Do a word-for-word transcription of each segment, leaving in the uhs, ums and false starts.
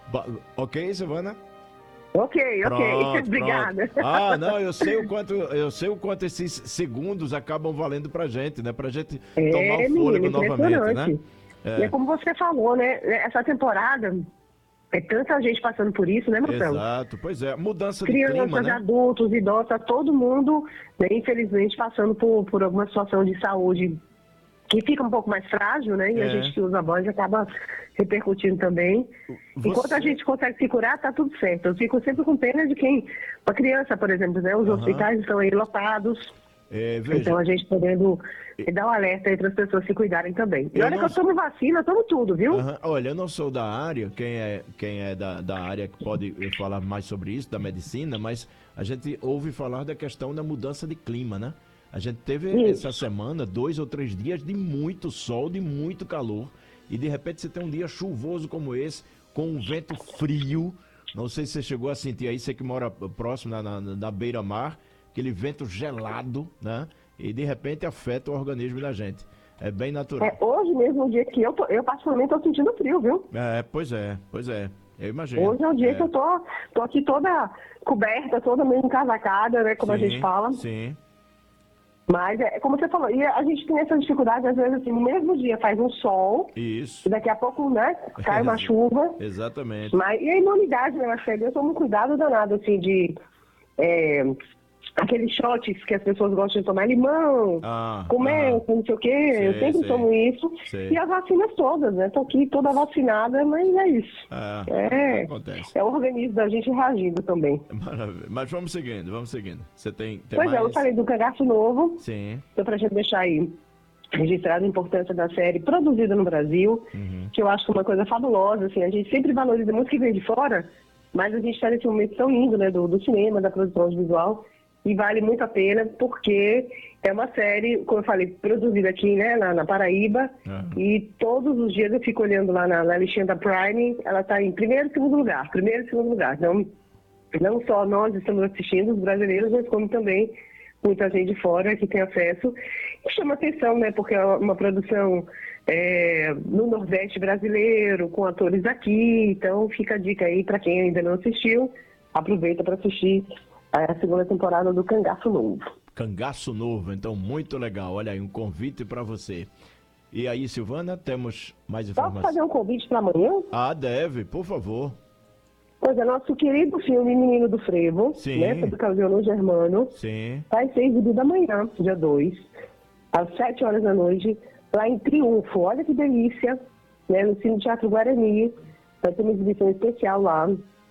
Ba- Ok, Silvana? Ok, ok. Pronto, Obrigada. pronto. Ah, não, eu sei o quanto, eu sei o quanto esses segundos acabam valendo pra gente, né? Pra gente tomar o É, fôlego menino, novamente, né? impressionante. E é É, como você falou, né? Essa temporada, é tanta gente passando por isso, né, Marcelo? exato. Pois é, mudança de clima, Crianças, né? adultos, idosos, tá todo mundo, né, infelizmente, passando por, por alguma situação de saúde que fica um pouco mais frágil, né? E a É. gente que usa a voz acaba repercutindo também. Enquanto a Você- gente consegue se curar, tá tudo certo. Eu fico sempre com pena de quem... Uma criança, por exemplo, né? Os Aham. hospitais estão aí lotados. É, veja, Então a gente podendo dar um alerta aí para as pessoas se cuidarem também. E Eu olha que não eu tomo vacina, eu tomo tudo, viu? Aham. Olha, eu não sou da área, quem é, quem é da, da área que pode falar mais sobre isso, da medicina, mas a gente ouve falar da questão da mudança de clima, né? A gente teve Isso. essa semana dois ou três dias de muito sol, de muito calor, e de repente você tem um dia chuvoso como esse, com um vento frio. Não sei se você chegou a sentir aí, você que mora próximo na, na, na beira-mar, aquele vento gelado, né? E de repente afeta o organismo da gente. É bem natural. É, hoje mesmo, o dia que eu, tô, eu particularmente estou sentindo frio, viu? É, pois é, pois é. Eu imagino. Hoje é o dia É. que eu tô, tô aqui toda coberta, toda meio encasacada, né? Como a gente Sim, fala. sim. Mas é como você falou, e a gente tem essa dificuldade, às vezes, assim, no mesmo dia faz um sol, Isso. e daqui a pouco, né, cai uma chuva. Exatamente. Mas, e a imunidade, né, Marcelo? Eu tomo um cuidado danado, assim, de... É, aqueles shots que as pessoas gostam de tomar, limão, Ah, com mel, aham. com não sei o quê, eu Sei, sempre sei. tomo isso. Sei. E as vacinas todas, né? Tô aqui toda vacinada, mas é isso. Ah, É, acontece. é o organismo da gente reagindo também. Maravilha. Mas vamos seguindo, vamos seguindo. Você tem, tem Pois mais? é, eu falei do cangaço novo, Sim. então pra gente deixar aí registrado a importância da série produzida no Brasil, Uhum. que eu acho que é uma coisa fabulosa, assim, a gente sempre valoriza muito que vem de fora, mas a gente está nesse momento tão lindo, né, do, do cinema, da produção audiovisual, e vale muito a pena, porque é uma série, como eu falei, produzida aqui, né, na, na Paraíba, Uhum. e todos os dias eu fico olhando lá na, na listinha da Prime, ela está em primeiro e segundo lugar, primeiro e segundo lugar, então não só nós estamos assistindo, os brasileiros, mas como também muita gente de fora que tem acesso. E chama atenção, né? Porque é uma produção é, no Nordeste brasileiro, com atores daqui. Então fica a dica aí para quem ainda não assistiu. Aproveita para assistir a segunda temporada do Cangaço Novo. Cangaço novo, então muito legal. Olha aí, um convite para você. E aí, Silvana, temos mais Posso informações? fazer um convite para amanhã? Ah, deve, por favor. Pois é, nosso querido filme Menino do Frevo, Sim. né? Sobre o Caldeirão Germano. Sim. Vai ser exibido amanhã, dia dois, às sete horas da noite, lá em Triunfo. Olha que delícia, né? No Cine Teatro Guarani. Vai ter uma exibição especial lá.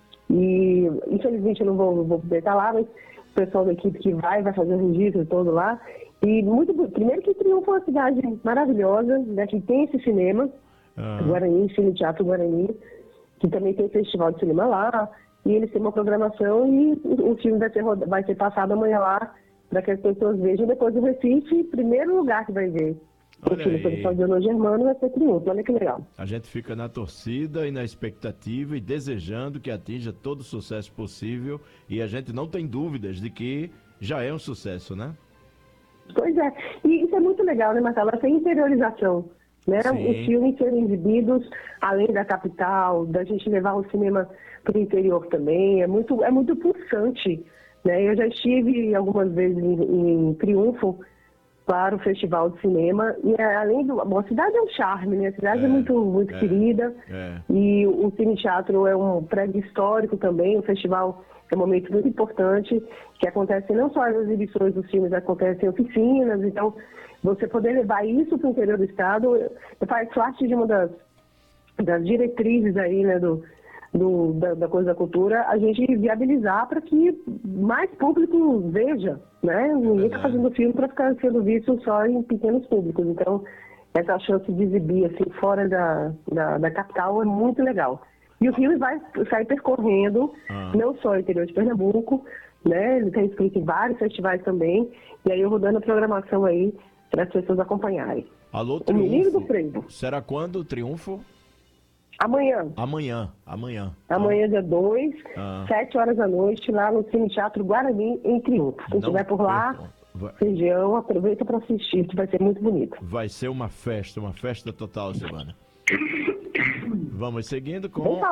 E, infelizmente, eu não vou, vou poder estar lá, mas o pessoal da equipe que vai, vai fazer o registro todo lá. E muito, primeiro que Triunfo é uma cidade maravilhosa, né? Que tem esse cinema, Ah. Guarani, Cine Teatro Guarani, que também tem festival de cinema lá. E eles têm uma programação e o filme vai ser, roda- vai ser passado amanhã lá, para que as pessoas vejam. Depois do Recife, primeiro lugar que vai ver o Olha filme aí. sobre o Caldeirão Germano vai ser Triunfo. Olha que legal. A gente fica na torcida e na expectativa e desejando que atinja todo o sucesso possível. E a gente não tem dúvidas de que já é um sucesso, né? Pois é. E isso é muito legal, né, Marcelo? Essa interiorização, né? Sim. Os filmes serem exibidos além da capital, da gente levar o cinema para o interior também. É muito, é muito pulsante, né? Eu já estive algumas vezes em, em Triunfo para o Festival de Cinema. E é, além do... Bom, a cidade é um charme, né? A cidade é, É, muito, muito é, querida. é. E o Cine Teatro é um prédio histórico também. O festival é um momento muito importante, que acontece não só as exibições dos filmes, acontecem oficinas. Então, você poder levar isso para o interior do estado faz parte de uma das, das diretrizes aí, né, do, do, da, da coisa da cultura, a gente viabilizar para que mais público veja, né? Ninguém está verdade. fazendo filme para ficar sendo visto só em pequenos públicos. Então, essa chance de exibir assim, fora da, da, da capital é muito legal. E o filme vai sair percorrendo, Ah. não só o interior de Pernambuco, né? Ele tem inscrito em vários festivais também, e aí eu vou dando a programação aí para as pessoas acompanharem. Alô, O Menino do Triunfo. Frevo. Será quando o Triunfo? Amanhã. Amanhã, amanhã. Amanhã, dia dois, Ah. sete horas da noite, lá no Cine Teatro Guarani, em Triunfo. Quem Não estiver por lá, percam. Vai, região, aproveita para assistir, que vai ser muito bonito. vai ser uma festa, uma festa total, Silvana. Vamos seguindo com Vamos